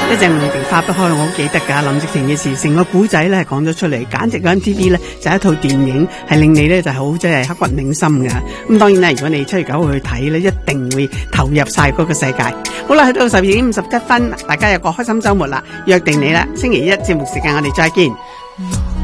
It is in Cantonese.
一隻夢情花不開，我好記得噶。林夕晴嘅事，成個古仔咧講咗出嚟，簡直嗰 MTV 咧就係一套電影，係令你咧就好即係刻骨銘心噶。咁當然啦，如果你7月9號去睇咧，一定會投入晒嗰個世界。好啦，去到12點57分，大家有個開心周末啦，約定你啦，星期一節目時間我哋再見。